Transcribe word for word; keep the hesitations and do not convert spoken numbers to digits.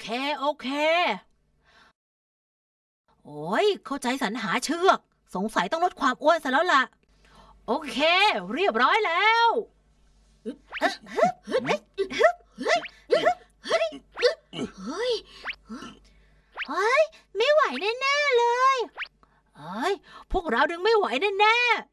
เคโอเคโอ้ยเข้าใจสรรหาเชือกสงสัยต้องลดความอ้วนซะแล้วล่ะโอเคเรียบร้อยแล้วเฮ้ยเฮ้ยไม่ไหวแน่ๆเลยเอ้ยพวกเราดึงไม่ไหวแน่ๆ